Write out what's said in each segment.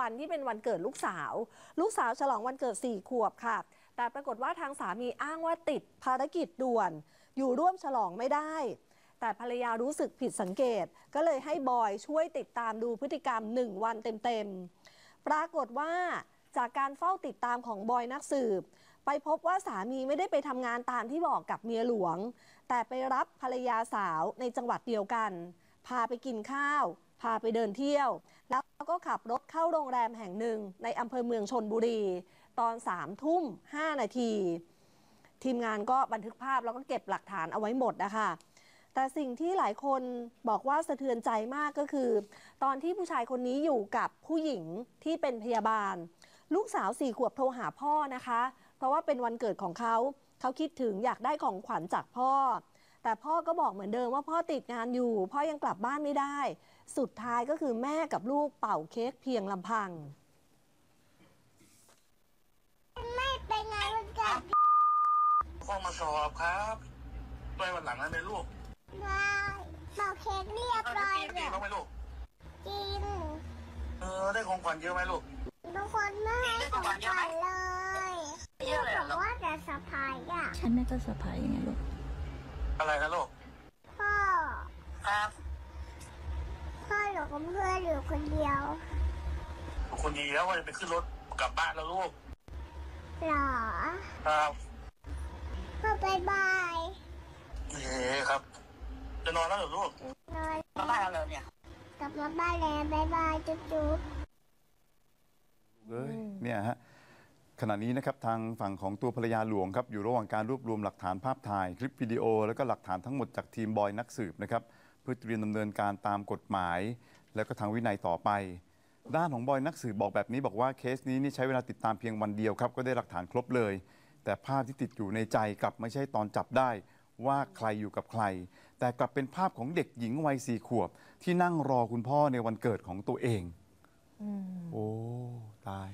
วันที่เป็นวันเกิดลูกสาวฉลองวันเกิด4 ขวบค่ะแต่ปรากฏว่าทางสามีอ้างว่าติดภารกิจด่วนอยู่ร่วมฉลองไม่ได้แต่ภรรยารู้สึกผิดสังเกตก็เลยให้บอยช่วยติดตามดูพฤติกรรม1 วันเต็มๆปรากฏว่าจากการเฝ้าติดตามของบอยนักสืบไปพบว่าสามีไม่ได้ไปทำงานตามที่บอกกับเมียหลวงแต่ไปรับภรรยาสาวในจังหวัดเดียวกันพาไปกินข้าวพาไปเดินเที่ยวแล้วก็ขับรถเข้าโรงแรมแห่งหนึ่งในอำเภอเมืองชลบุรีตอน3:05 นาทีทีมงานก็บันทึกภาพแล้วก็เก็บหลักฐานเอาไว้หมดนะคะแต่สิ่งที่หลายคนบอกว่าสะเทือนใจมากก็คือตอนที่ผู้ชายคนนี้อยู่กับผู้หญิงที่เป็นพยาบาลลูกสาว4 ขวบโทรหาพ่อนะคะเพราะว่าเป็นวันเกิดของเขาคิดถึงอยากได้ของขวัญจากพ่อแต่พ่อก็บอกเหมือนเดิมว่าพ่อติดงานอยู่พ่อยังกลับบ้านไม่ได้สุดท้ายก็คือแม่กับลูกเป่าเค้กเพียงลำพังไม่เป็นไงวันเกิดพ่อมาสอบครับไปวันหลังนั้นเลยลูกได้เป่าเค้กเรียบร้อยเลยกินไหมลูกกินได้ของขวัญเยอะไหมลูกทุกคนไม่ให้ของขวัญเลยบอกว่าจะสะพายอ่ะฉันไม่ก็สะพายยังไงลูกอะไรนะลูกพ่อครับพ่ออยู่กับเพื่อนอยู่คนเดียวคนเดียวว่าจะไปขึ้นรถกลับบ้านแล้วลูกหรอครับพ่อบายบายครับจะนอนแล้วเหรอลูกนอนกลับบ้านแล้วเนี่ยกลับมาบ้านแล้วบายบายจุ๊บจุ๊บเนี่ยฮะขณะนี้นะครับทางฝั่งของตัวภรรยาหลวงครับอยู่ระหว่างการรวบรวมหลักฐานภาพถ่ายคลิปวิดีโอแล้วก็หลักฐานทั้งหมดจากทีมบอยนักสืบนะครับเพื่อเตรียมดำเนินการตามกฎหมายแล้วก็ทางวินัยต่อไปด้านของบอยนักสืบบอกแบบนี้บอกว่าเคสนี้นี่ใช้เวลาติดตามเพียงวันเดียวครับก็ได้หลักฐานครบเลยแต่ภาพที่ติดอยู่ในใจกลับไม่ใช่ตอนจับได้ว่าใครอยู่กับใครแต่กลับเป็นภาพของเด็กหญิงวัย4 ขวบที่นั่งรอคุณพ่อในวันเกิดของตัวเองโอ้ตาย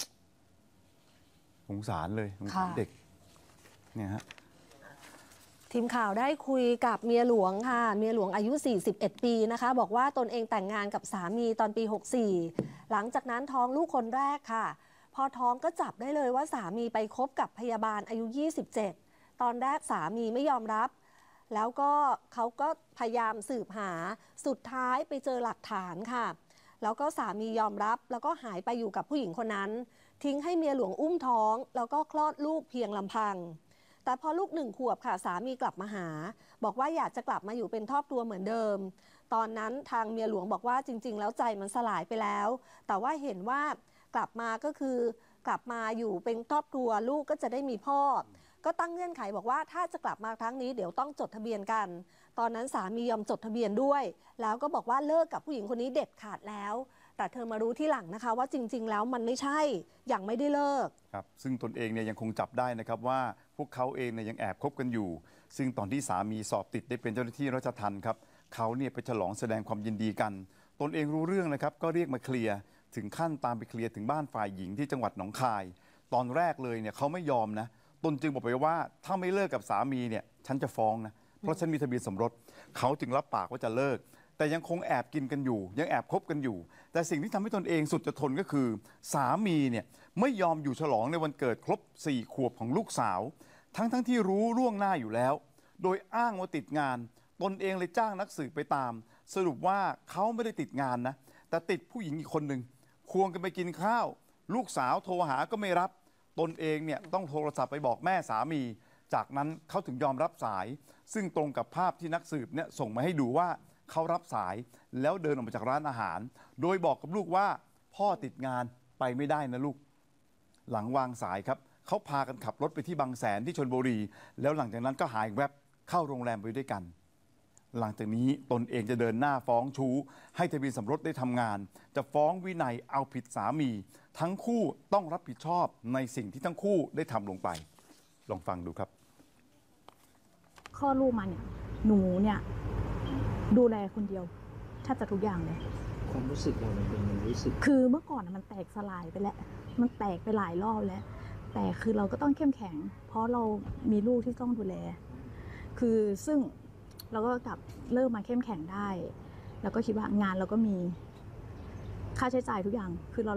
สงสารเลยสงสารเด็กเนี่ยฮะทีมข่าวได้คุยกับเมียหลวงค่ะเมียหลวงอายุ41 ปีนะคะบอกว่าตนเองแต่งงานกับสามีตอนปี64หลังจากนั้นท้องลูกคนแรกค่ะพอท้องก็จับได้เลยว่าสามีไปคบกับพยาบาลอายุ27ตอนแรกสามีไม่ยอมรับแล้วก็เขาก็พยายามสืบหาสุดท้ายไปเจอหลักฐานค่ะแล้วก็สามียอมรับแล้วก็หายไปอยู่กับผู้หญิงคนนั้นทิ้งให้เมียหลวงอุ้มท้องแล้วก็คลอดลูกเพียงลำพังแต่พอลูก1 ขวบค่ะสามีกลับมาหาบอกว่าอยากจะกลับมาอยู่เป็นครอบครัวเหมือนเดิมตอนนั้นทางเมียหลวงบอกว่าจริงๆแล้วใจมันสลายไปแล้วแต่ว่าเห็นว่ากลับมาก็คือกลับมาอยู่เป็นครอบครัวลูกก็จะได้มีพ่อก็ตั้งเงื่อนไขบอกว่าถ้าจะกลับมาครั้งนี้เดี๋ยวต้องจดทะเบียนกันตอนนั้นสามียอมจดทะเบียนด้วยแล้วก็บอกว่าเลิกกับผู้หญิงคนนี้เด็ดขาดแล้วแต่เธอมารู้ที่หลังนะคะว่าจริงๆแล้วมันไม่ใช่ยังไม่ได้เลิกครับซึ่งตนเองเนี่ยยังคงจับได้นะครับว่าพวกเขาเองเนี่ยยังแอบคบกันอยู่ซึ่งตอนที่สามีสอบติดได้เป็นเจ้าหน้าที่ราชทัณฑ์ครับเขาเนี่ยไปฉลองแสดงความยินดีกันตนเองรู้เรื่องนะครับก็เรียกมาเคลียร์ถึงขั้นตามไปเคลียร์ถึงบ้านฝ่ายหญิงที่จังหวัดหนองคายตอนแรกเลยเนี่ยเขาไม่ยอมนะตนจึงบอกไปว่าถ้าไม่เลิกกับสามีเนี่ยฉันจะฟ้องนะเพราะฉันมีทะเบียนสมรสเขาจึงรับปากว่าจะเลิกแต่ยังคงแอบกินกันอยู่ยังแอบคบกันอยู่แต่สิ่งที่ทำให้ตนเองสุดจะทนก็คือสามีเนี่ยไม่ยอมอยู่ฉลองในวันเกิดครบ4 ขวบของลูกสาวทั้งที่รู้ล่วงหน้าอยู่แล้วโดยอ้างว่าติดงานตนเองเลยจ้างนักสืบไปตามสรุปว่าเขาไม่ได้ติดงานนะแต่ติดผู้หญิงอีกคนหนึ่งควงกันไปกินข้าวลูกสาวโทรหาก็ไม่รับตนเองเนี่ยต้องโทรศัพท์ไปบอกแม่สามีจากนั้นเขาถึงยอมรับสายซึ่งตรงกับภาพที่นักสืบเนี่ยส่งมาให้ดูว่าเขารับสายแล้วเดินออกมาจากร้านอาหารโดยบอกกับลูกว่าพ่อติดงานไปไม่ได้นะลูกหลังวางสายครับเขาพากันขับรถไปที่บางแสนที่ชลบุรีแล้วหลังจากนั้นก็หายแวบเข้าโรงแรมไปด้วยกันหลังจากนี้ตนเองจะเดินหน้าฟ้องชู้ให้ทะเบียนสมรสได้ทำงานจะฟ้องวินัยเอาผิดสามีทั้งคู่ต้องรับผิดชอบในสิ่งที่ทั้งคู่ได้ทำลงไปลองฟังดูครับข้อลูกมาเนี่ยหนูเนี่ยดูแลคนเดียวแทบจะทุกอย่างเลยความรู้สึกเราเป็นมันรู้สึกคือเมื่อก่อนมันแตกสลายไปแล้วมันแตกไปหลายรอบแล้วแต่คือเราก็ต้องเข้มแข็งเพราะเรามีลูกที่ต้องดูแลคือซึ่งเราก็กลับเริ่มมาเข้มแข็งได้แล้วก็คิดว่างานเราก็มีค่าใช้จ่ายทุกอย่างคือเรา